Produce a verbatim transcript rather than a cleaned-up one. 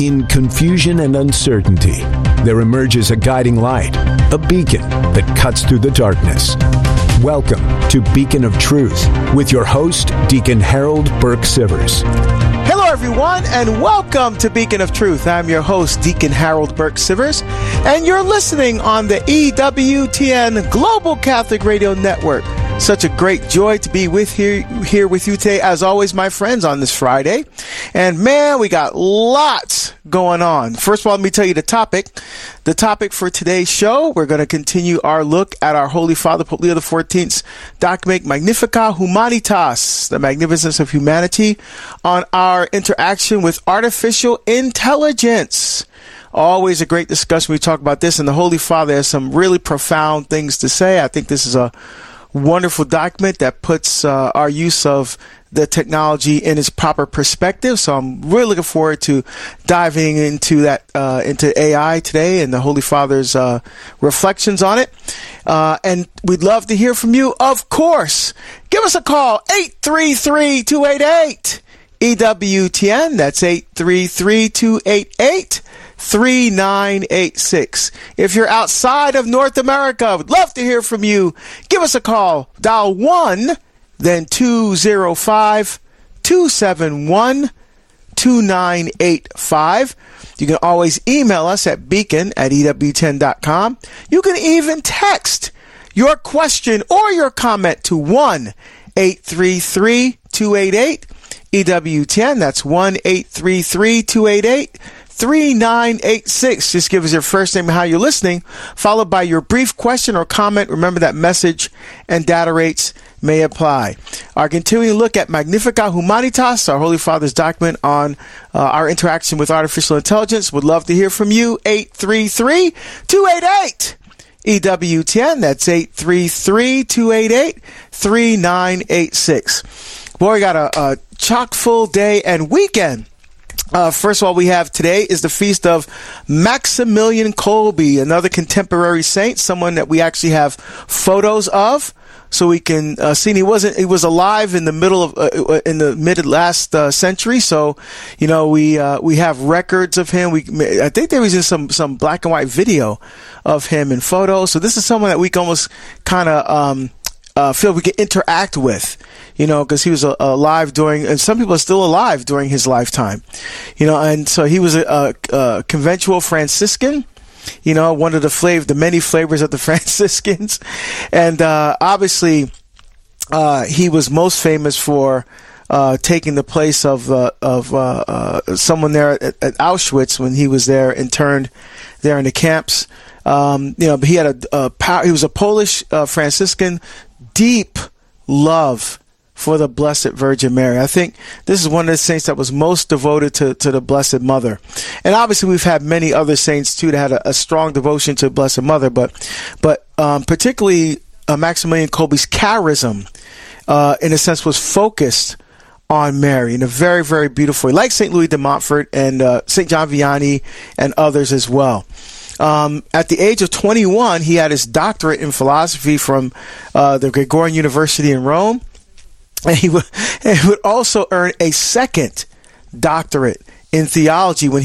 In confusion and uncertainty, there emerges a guiding light, a beacon that cuts through the darkness. Welcome to Beacon of Truth with your host, Deacon Harold Burke Sivers. Hello, everyone, and welcome to Beacon of Truth. I'm your host, Deacon Harold Burke Sivers, and you're listening on the E W T N Global Catholic Radio Network. Such a great joy to be with here, here with you today, as always, my friends, on this Friday. And man, we got lots going on. First of all, let me tell you the topic. The topic for today's show, we're going to continue our look at our Holy Father, Pope Leo the fourteenth's document, Magnificat Humanitas, the magnificence of humanity, on our interaction with artificial intelligence. Always a great discussion. We talk about this, and the Holy Father has some really profound things to say. I think this is a wonderful document that puts uh, our use of the technology in its proper perspective. So I'm really looking forward to diving into that, uh, into A I today and the Holy Father's uh, reflections on it. Uh, and we'd love to hear from you, of course. Give us a call, eight three three, two eight eight, E W T N. That's eight three three, two eight eight, three nine eight six. If you're outside of North America, we'd love to hear from you. Give us a call. Dial one, then two zero five, two seven one, two nine eight five. You can always email us at beacon at E W T N dot com. You can even text your question or your comment to one eight three three, two eight eight, E W T N. That's one eight three three, two eight eight, three nine eight six. Just give us your first name and how you're listening, followed by your brief question or comment. Remember that message and data rates may apply. Our continuing look at Magnificat Humanitas, our Holy Father's document on uh, our interaction with artificial intelligence. Would love to hear from you. eight three three, two eight eight, E W T N. That's eight three three, two eight eight, three nine eight six. Boy, we got a, a chock full day and weekend. Uh, first of all, we have today is the feast of Maximilian Kolbe, another contemporary saint, someone that we actually have photos of, so we can uh, see. And he wasn't; he was alive in the middle of uh, in the mid last uh, century. So, you know, we uh, we have records of him. We I think there was in some some black and white video of him in photos. So this is someone that we can almost kind of um, uh, feel we can interact with. You know, because he was uh, alive during, and some people are still alive during his lifetime. You know, and so he was a, a, a conventual Franciscan. You know, one of the flavor, the many flavors of the Franciscans, and uh, obviously, uh, he was most famous for uh, taking the place of uh, of uh, uh, someone there at, at Auschwitz when he was there interned there in the camps. Um, you know, but he had a, a power, he was a Polish uh, Franciscan, deep love for the Blessed Virgin Mary. I think this is one of the saints that was most devoted to, to the Blessed Mother. And obviously we've had many other saints too that had a, a strong devotion to the Blessed Mother, but but um, particularly uh, Maximilian Kolbe's charism, uh, in a sense, was focused on Mary in a very, very beautiful way, like Saint Louis de Montfort and uh, Saint John Vianney and others as well. Um, at the age of twenty-one, he had his doctorate in philosophy from uh, the Gregorian University in Rome. And he would, and he would also earn a second doctorate in theology when he